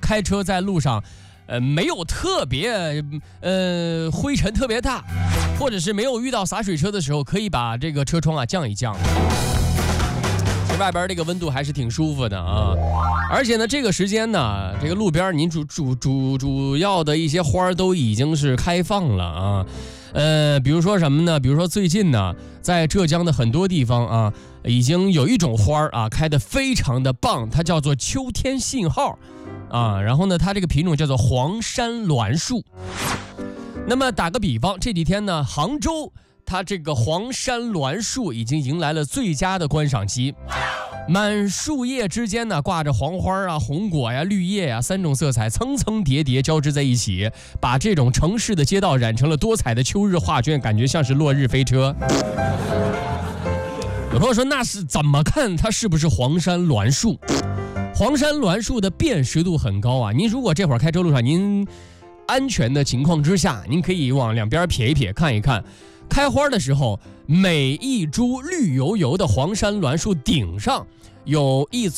开车在路上，没有特别灰尘特别大，或者是没有遇到洒水车的时候，可以把这个车窗啊降一降。外边这个温度还是挺舒服的啊，而且呢，这个时间呢，这个路边您主要的一些花都已经是开放了啊。比如说什么呢？比如说最近呢，在浙江的很多地方啊，已经有一种花啊开得非常的棒，它叫做秋天信号啊。然后呢，它这个品种叫做黄山栾树。那么打个比方，这几天呢，杭州它这个黄山栾树已经迎来了最佳的观赏期，满树叶之间呢挂着黄花啊、红果呀、绿叶呀3种色彩层层叠叠交织在一起，把这种城市的街道染成了多彩的秋日画卷，感觉像是落日飞车。有朋友说，那是怎么看它是不是黄山栾树？黄山栾树的辨识度很高啊，您如果这会儿开车路上，您安全的情况之下，您可以往两边撇一撇看一看。开花的时候，每一株绿油油的黄山栾树顶上有一